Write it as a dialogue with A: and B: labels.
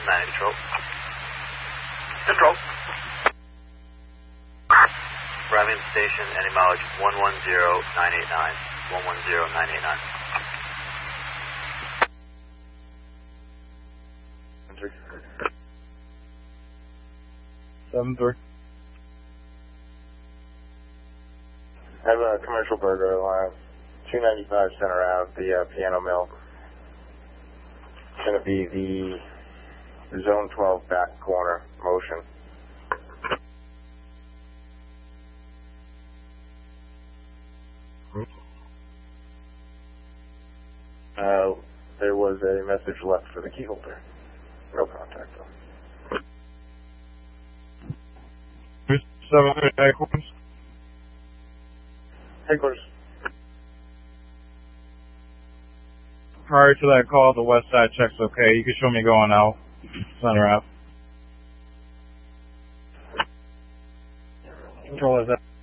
A: Control. Control. Arriving at the station, any mileage 110989. 110989.
B: 7-3.
C: I have a commercial burger line, 295 Center Ave, the Piano Mill. It's going to be the Zone 12 back corner motion. There was a message left for the key holder. No contact though.
B: 7-3 headquarters.
C: Headquarters.
B: Prior to that call, the west side check's okay. You can show me going out. Center Ave.
C: Control is that.